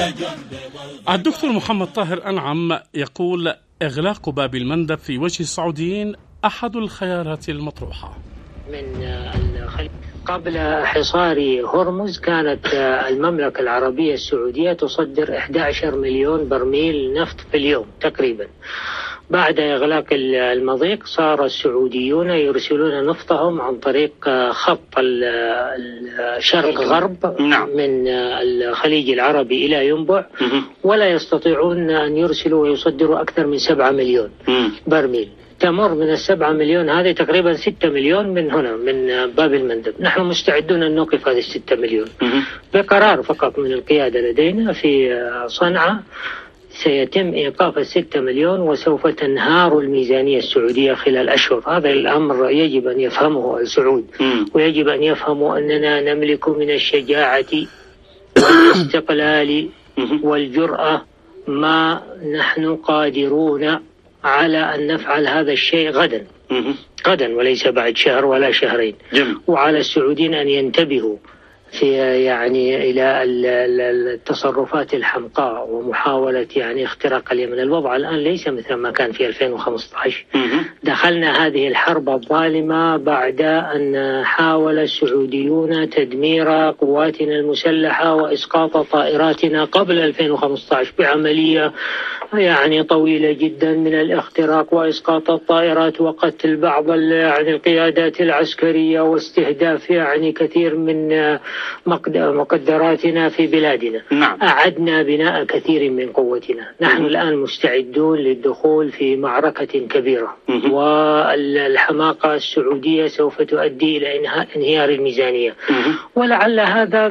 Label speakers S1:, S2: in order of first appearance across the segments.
S1: الدكتور محمد طاهر أنعم يقول إغلاق باب المندب في وجه السعوديين أحد الخيارات المطروحة.
S2: من الخليج قبل حصار هرمز كانت المملكة العربية السعودية تصدر 11 مليون برميل نفط في اليوم تقريبا. بعد إغلاق المضيق صار السعوديون يرسلون نفطهم عن طريق خط الشرق غرب من الخليج العربي إلى ينبع، ولا يستطيعون أن يرسلوا ويصدروا أكثر من 7 مليون برميل. تمر من 7 مليون هذه تقريبا 6 مليون من هنا من باب المندب. نحن مستعدون أن نوقف هذه 6 مليون بقرار فقط من القيادة لدينا في صنعاء. سيتم إيقاف 6 مليون وسوف تنهار الميزانية السعودية خلال أشهر. هذا الأمر يجب أن يفهمه السعود، ويجب أن يفهموا أننا نملك من الشجاعة والاستقلال والجرأة ما نحن قادرون على أن نفعل هذا الشيء غدا وليس بعد شهر ولا شهرين. وعلى السعوديين أن ينتبهوا في إلى التصرفات الحمقاء ومحاولة اختراق اليمن. الوضع الآن ليس مثل ما كان في 2015. دخلنا هذه الحرب الظالمة بعد أن حاول السعوديون تدمير قواتنا المسلحة وإسقاط طائراتنا قبل 2015 بعملية طويلة جدا من الاختراق وإسقاط الطائرات وقتل بعض القيادات العسكرية واستهداف كثير من مقدراتنا في بلادنا. أعدنا بناء كثير من قوتنا. نحن الآن مستعدون للدخول في معركة كبيرة، والحماقة السعودية سوف تؤدي إلى انهيار الميزانية. ولعل هذا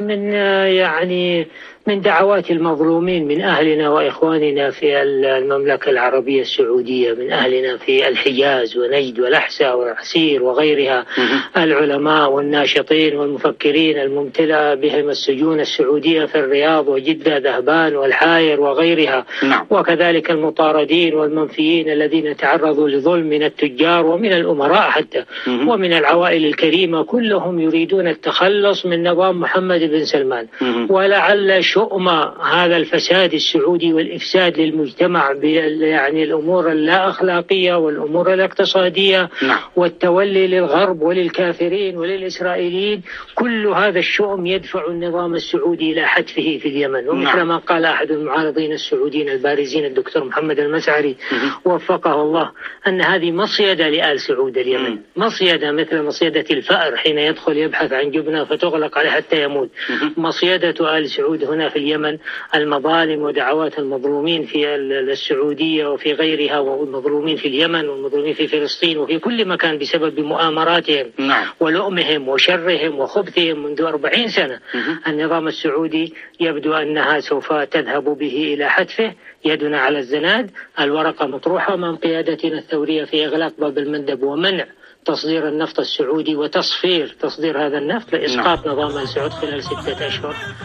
S2: من دعوات المظلومين من أهلنا وإخواننا في المملكة العربية السعودية، من أهلنا في الحجاز ونجد والأحساء والعسير وغيرها، العلماء والناشطين والمفكرين الممتلئ بهم السجون السعودية في الرياض وجدة ذهبان والحاير وغيرها. وكذلك المطاردين والمنفيين الذين تعرضوا لظلم من التجار ومن الأمراء حتى ومن العوائل الكريمة، كلهم يريدون التخلص من نظام محمد بن سلمان. ولعل شؤم هذا الفساد السعودي والإفساد للمجتمع الأمور اللا أخلاقية والأمور الاقتصادية والتولي للغرب وللكافرين وللإسرائيليين، كل هذا الشؤم يدفع النظام السعودي إلى حتفه في اليمن. ومثل ما قال أحد المعارضين السعوديين البارزين الدكتور محمد المسعري وفقه الله، أن هذه مصيدة لآل سعود اليمن، مصيدة مثل مصيدة الفأر حين يدخل يبحث عن جبنة فتغلق عليه حتى يموت. مصيدة آل سعود هنا في اليمن المظالم ودعوات المظلومين في السعودية وفي غيرها، والمظلومين في اليمن والمظلومين في فلسطين وفي كل مكان بسبب مؤامراتهم ولؤمهم وشرهم وخبثهم منذ 40 سنة. النظام السعودي يبدو أنها سوف تذهب به إلى حتفه. يدنا على الزناد، الورقة مطروحة أمام قيادتنا الثورية في إغلاق باب المندب ومنع تصدير النفط السعودي وتصفير تصدير هذا النفط لإسقاط نظام السعود خلال 6 أشهر.